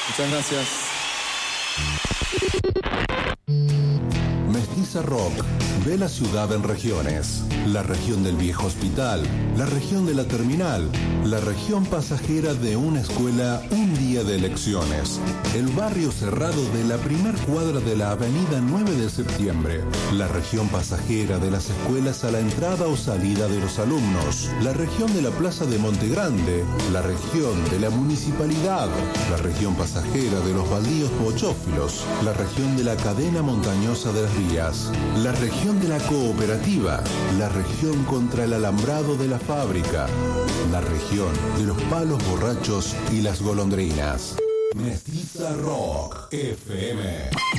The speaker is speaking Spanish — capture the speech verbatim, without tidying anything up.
Muchas gracias. Mestiza Rock ve la ciudad en regiones. La región del viejo hospital, la región de la terminal, la región pasajera de una escuela un día de elecciones, el barrio cerrado de la primer cuadra de la avenida nueve de septiembre, la región pasajera de las escuelas a la entrada o salida de los alumnos, la región de la plaza de Monte Grande, la región de la municipalidad, la región pasajera de los baldíos pochófilos, la región de la cadena montañosa de las vías, la región de la cooperativa, la región contra el alambrado de la fábrica, la región de los palos borrachos y las golondrinas. Mestiza Rock F M.